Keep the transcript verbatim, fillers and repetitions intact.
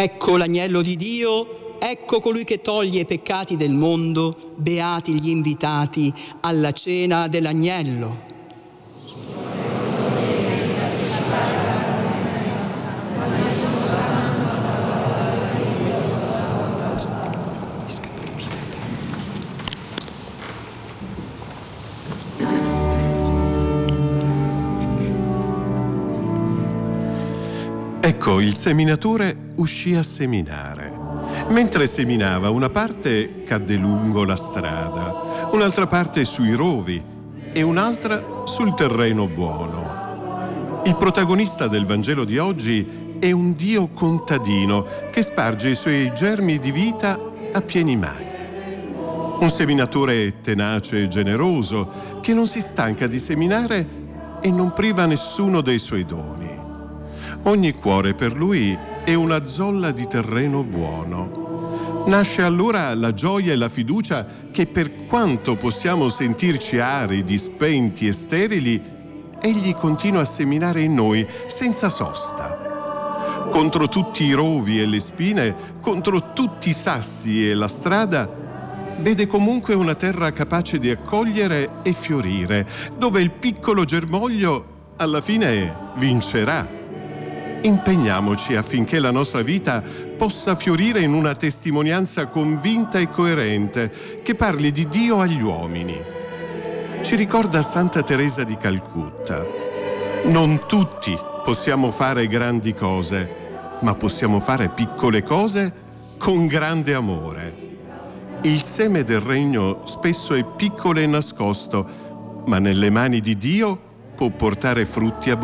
Ecco l'agnello di Dio, ecco colui che toglie i peccati del mondo, beati gli invitati alla cena dell'agnello. Ecco, il seminatore uscì a seminare. Mentre seminava, una parte cadde lungo la strada, un'altra parte sui rovi e un'altra sul terreno buono. Il protagonista del Vangelo di oggi è un Dio contadino che sparge i suoi germi di vita a pieni mani. Un seminatore tenace e generoso che non si stanca di seminare e non priva nessuno dei suoi doni. Ogni cuore per lui è una zolla di terreno buono. Nasce allora la gioia e la fiducia che, per quanto possiamo sentirci aridi, spenti e sterili, egli continua a seminare in noi senza sosta. Contro tutti i rovi e le spine, contro tutti i sassi e la strada, vede comunque una terra capace di accogliere e fiorire, dove il piccolo germoglio alla fine vincerà. Impegniamoci affinché la nostra vita possa fiorire in una testimonianza convinta e coerente che parli di Dio agli uomini. Ci ricorda Santa Teresa di Calcutta. Non tutti possiamo fare grandi cose, ma possiamo fare piccole cose con grande amore. Il seme del regno spesso è piccolo e nascosto, ma nelle mani di Dio può portare frutti abbondanti.